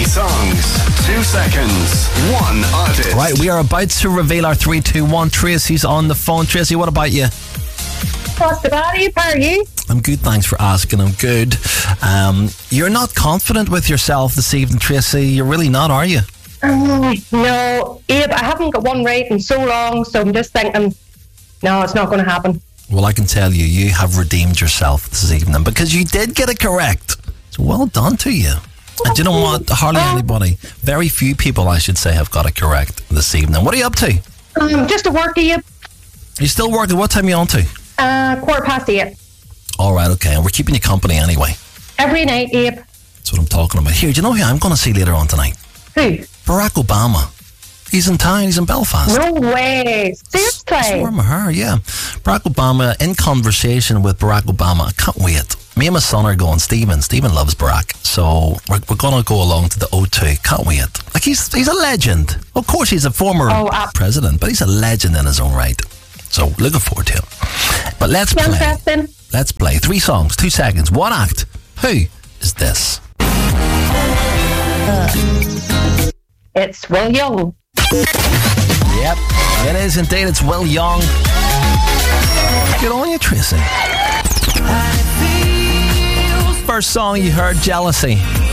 songs, 2 seconds, 1 artist. Right, we are about to reveal our 3, 2, 1. Tracy's on the phone. Tracy, what about you? What's the matter? How are you? I'm good, thanks for asking. I'm good. You're not confident with yourself this evening, Tracy. You're really not, are you? No, Abe, I haven't got one right in so long, so I'm just thinking, no, it's not going to happen. Well, I can tell you, you have redeemed yourself this evening because you did get it correct. So well done to you. And do you know what? Hardly anybody, very few people, I should say, have got it correct this evening. What are you up to? Just to work, Abe. You still working? What time are you on to? 8:15. All right, okay. And we're keeping you company anyway. Every night, Abe. That's what I'm talking about. Here, do you know who I'm going to see later on tonight? Who? Barack Obama. He's in town. He's in Belfast. No way. Seriously? Swear my hair, yeah. Barack Obama, in conversation with Barack Obama. I can't wait. Me and my son are going. Stephen loves Barack. So we're going to go along to the O2. Can't wait. Like, he's a legend. Of course, he's a former president, but he's a legend in his own right. So looking forward to it. But let's play. Interesting. Let's play. 3 songs, 2 seconds, 1 act. Who is this? It's Will Young. Yep, it is indeed. It's Will Young. Good on you, Tracy. First song you heard, Jealousy.